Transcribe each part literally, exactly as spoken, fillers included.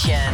station.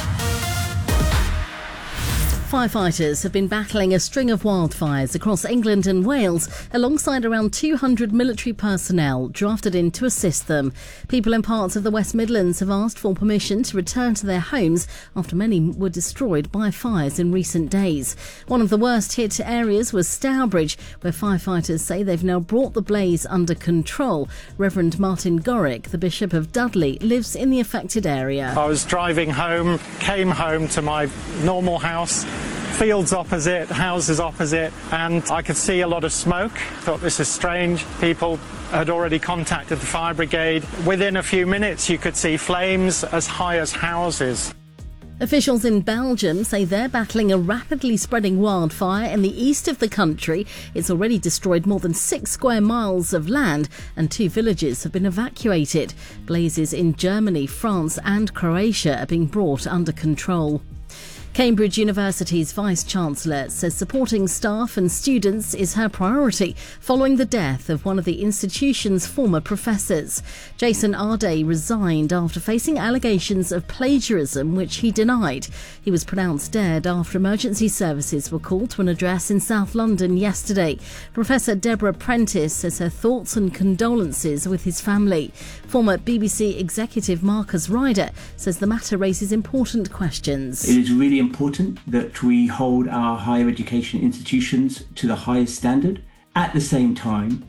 Firefighters have been battling a string of wildfires across England and Wales alongside around two hundred military personnel drafted in to assist them. People in parts of the West Midlands have asked for permission to return to their homes after many were destroyed by fires in recent days. One of the worst hit areas was Stourbridge, where firefighters say they've now brought the blaze under control. Reverend Martin Gorick, the Bishop of Dudley, lives in the affected area. I was driving home, came home to my normal house. Fields opposite, houses opposite, and I could see a lot of smoke. Thought this is strange. People had already contacted the fire brigade. Within a few minutes you could see flames as high as houses. Officials in Belgium say they're battling a rapidly spreading wildfire in the east of the country. It's already destroyed more than six square miles of land and two villages have been evacuated. Blazes in Germany, France and Croatia are being brought under control. Cambridge University's Vice-Chancellor says supporting staff and students is her priority following the death of one of the institution's former professors. Jason Arday resigned after facing allegations of plagiarism, which he denied. He was pronounced dead after emergency services were called to an address in South London yesterday. Professor Deborah Prentice says her thoughts and condolences with his family. Former B B C executive Marcus Ryder says the matter raises important questions. It is really important that we hold our higher education institutions to the highest standard. At the same time,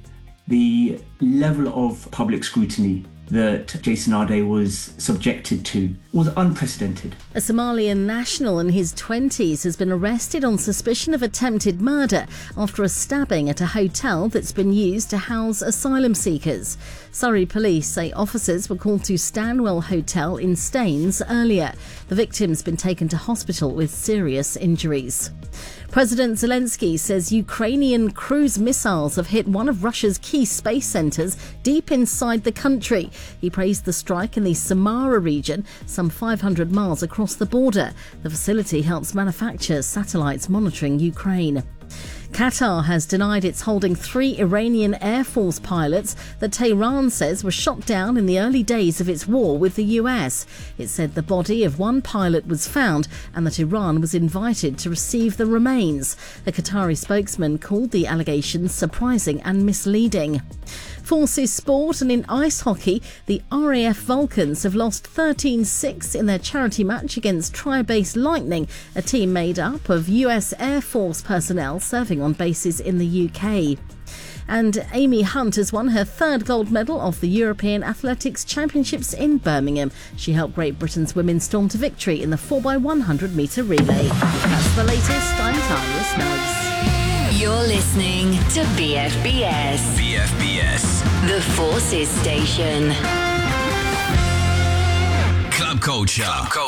the level of public scrutiny that Jason Arday was subjected to was unprecedented. A Somalian national in his twenties has been arrested on suspicion of attempted murder after a stabbing at a hotel that's been used to house asylum seekers. Surrey police say officers were called to Stanwell Hotel in Staines earlier. The victim's been taken to hospital with serious injuries. President Zelensky says Ukrainian cruise missiles have hit one of Russia's key space centres deep inside the country. He praised the strike in the Samara region, some five hundred miles across the border. The facility helps manufacture satellites monitoring Ukraine. Qatar has denied it's holding three Iranian Air Force pilots that Tehran says were shot down in the early days of its war with the U S. It said the body of one pilot was found and that Iran was invited to receive the remains. A Qatari spokesman called the allegations surprising and misleading. Forces Sport, and in ice hockey, the R A F Vulcans have lost thirteen six in their charity match against Tri-Base Lightning, a team made up of U S Air Force personnel serving on bases in the U K. And Amy Hunt has won her third gold medal of the European Athletics Championships in Birmingham. She helped Great Britain's women storm to victory in the four by one hundred metre relay. That's the latest. I'm Tanya Snuggs. You're listening to B F B S. B F B S. The Forces Station. Club Culture. Club Culture.